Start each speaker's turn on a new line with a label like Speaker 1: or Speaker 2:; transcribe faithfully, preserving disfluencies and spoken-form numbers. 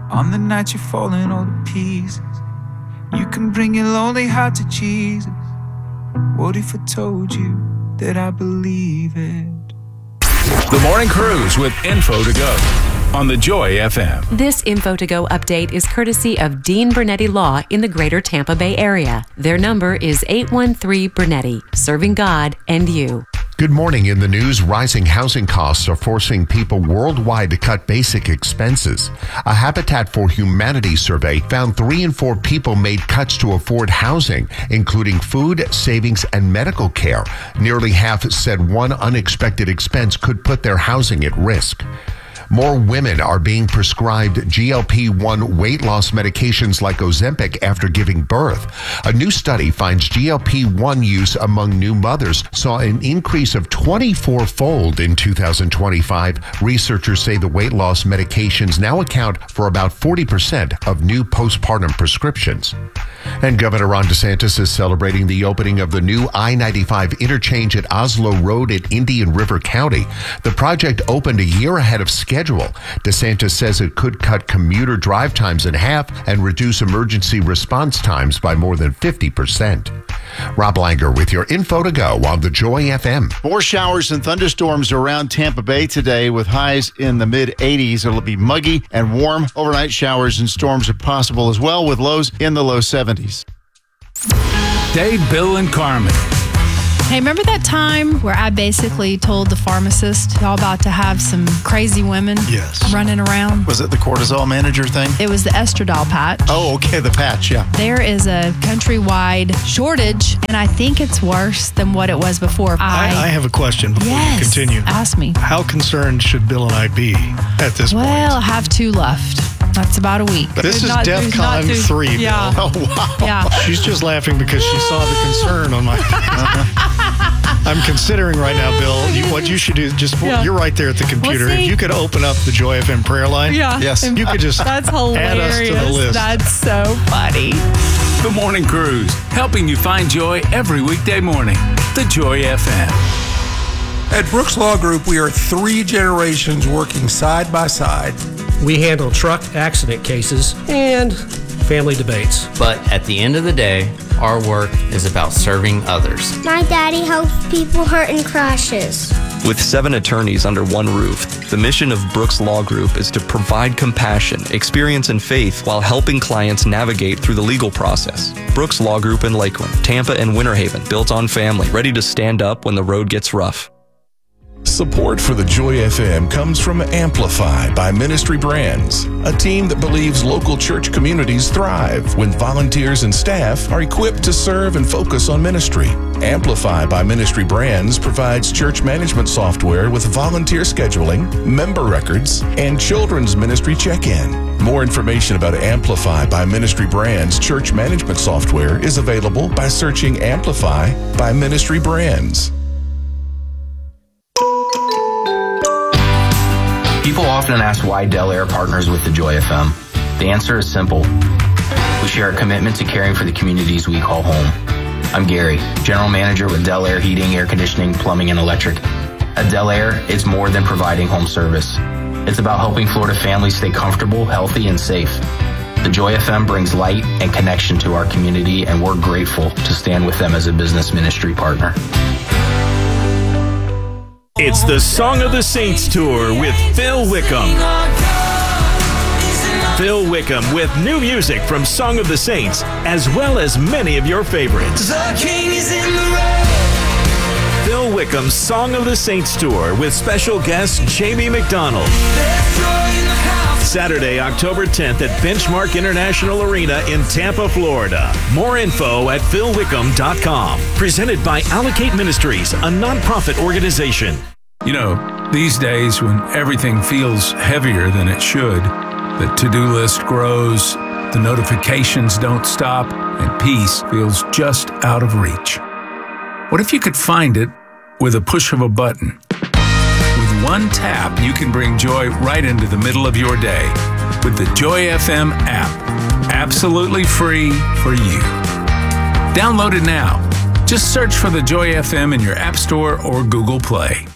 Speaker 1: On the night you're falling all to pieces, you can bring your lonely heart to Jesus. What if I told you that I believe it?
Speaker 2: The Morning Cruise with Info to Go on the Joy F M.
Speaker 3: This Info to Go update is courtesy of Dean Bernetti Law in the greater Tampa Bay area. Their number is eight one three Bernetti, serving God and you.
Speaker 4: Good morning. In the news, rising housing costs are forcing people worldwide to cut basic expenses. A Habitat for Humanity survey found three in four people made cuts to afford housing, including food, savings, and medical care. Nearly half said one unexpected expense could put their housing at risk. More women are being prescribed G L P one weight loss medications like Ozempic after giving birth. A new study finds G L P one use among new mothers saw an increase of twenty-four fold in two thousand twenty-five. Researchers say the weight loss medications now account for about forty percent of new postpartum prescriptions. And Governor Ron DeSantis is celebrating the opening of the new I ninety-five interchange at Oslo Road at Indian River County. The project opened a year ahead of schedule. DeSantis says it could cut commuter drive times in half and reduce emergency response times by more than fifty percent. Rob Langer with your Info to Go on the Joy F M.
Speaker 5: More showers and thunderstorms around Tampa Bay today with highs in the mid eighties. It'll be muggy and warm. Overnight showers and storms are possible as well with lows in the low seventies.
Speaker 2: Dave, Bill, and Carmen.
Speaker 6: Hey, remember that time where I basically told the pharmacist y'all about to have some crazy women
Speaker 5: Yes.
Speaker 6: running around?
Speaker 5: Was it the cortisol manager thing?
Speaker 6: It was the estradiol patch.
Speaker 5: Oh, okay, the patch, yeah.
Speaker 6: There is a countrywide shortage, and I think it's worse than what it was before.
Speaker 7: I, I have a question before
Speaker 6: yes,
Speaker 7: you continue.
Speaker 6: Ask me.
Speaker 7: How concerned should Bill and I be at this
Speaker 6: Well,
Speaker 7: point?
Speaker 6: I have two left. That's about a week.
Speaker 7: This is
Speaker 6: Not- there's not
Speaker 7: DEFCON
Speaker 6: two-
Speaker 7: three, Bill.
Speaker 6: Yeah.
Speaker 5: Oh, wow.
Speaker 6: Yeah.
Speaker 7: She's just laughing because she saw the concern on my I'm considering right now, Bill, you, what you should do, just
Speaker 6: Yeah.
Speaker 7: you're right there at the computer.
Speaker 6: Well, see-
Speaker 7: if you could open up the Joy F M prayer line,
Speaker 6: Yeah.
Speaker 5: Yes.
Speaker 7: you could just
Speaker 6: That's
Speaker 7: add us
Speaker 6: hilarious.
Speaker 7: to the list.
Speaker 6: That's so funny.
Speaker 2: The Morning Cruise, helping you find joy every weekday morning. The Joy F M.
Speaker 8: At Brooks Law Group, we are three generations working side by side.
Speaker 9: We handle truck accident cases and family debates.
Speaker 10: But at the end of the day, our work is about serving others.
Speaker 11: My daddy helps people hurt in crashes.
Speaker 12: With seven attorneys under one roof, the mission of Brooks Law Group is to provide compassion, experience, and faith while helping clients navigate through the legal process. Brooks Law Group in Lakeland, Tampa, and Winter Haven, built on family, ready to stand up when the road gets rough.
Speaker 13: Support for the Joy F M comes from Amplify by Ministry Brands, a team that believes local church communities thrive when volunteers and staff are equipped to serve and focus on ministry. Amplify by Ministry Brands provides church management software with volunteer scheduling, member records, and children's ministry check-in. More information about Amplify by Ministry Brands church management software is available by searching Amplify by Ministry Brands.
Speaker 14: People often ask why Del Air partners with the Joy F M. The answer is simple. We share a commitment to caring for the communities we call home. I'm Gary, General Manager with Del Air Heating, Air Conditioning, Plumbing, and Electric. At Del Air, it's more than providing home service. It's about helping Florida families stay comfortable, healthy, and safe. The Joy F M brings light and connection to our community, and we're grateful to stand with them as a business ministry partner.
Speaker 15: It's the Song of the Saints Tour with Phil Wickham. Phil Wickham with new music from Song of the Saints, as well as many of your favorites. The King is in the road. Phil Wickham's Song of the Saints Tour with special guest Jamie McDonald. Saturday, October tenth at Benchmark International Arena in Tampa, Florida. More info at phil wickham dot com. Presented by Allocate Ministries, a nonprofit organization.
Speaker 2: You know, these days when everything feels heavier than it should, the to-do list grows, the notifications don't stop, and peace feels just out of reach. What if you could find it with a push of a button? With one tap, you can bring joy right into the middle of your day with the Joy F M app. Absolutely free for you. Download it now. Just search for the Joy F M in your App Store or Google Play.